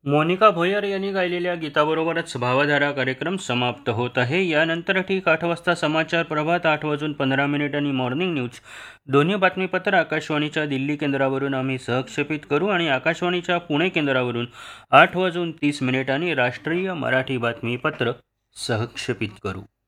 मोनिका भोयर यांनी गायलेल्या गीताबरोबरच भावधारा कार्यक्रम समाप्त होत आहे. यानंतर ठीक 8 वाजता समाचार प्रभात, 8:15 आणि मॉर्निंग न्यूज दोन्ही बातमीपत्र आकाशवाणीच्या दिल्ली केंद्रावरून आम्ही सहक्षेपित करू आणि आकाशवाणीच्या पुणे केंद्रावरून 8:30 आणि राष्ट्रीय मराठी बातमीपत्र सहक्षेपित करू.